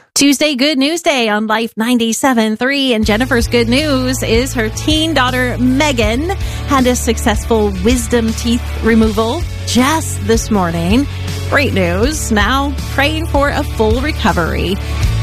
Tuesday Good News Day on Life 97.3, and Jennifer's good news is her teen daughter Megan had a successful wisdom teeth removal just this morning. Great news. Now praying for a full recovery.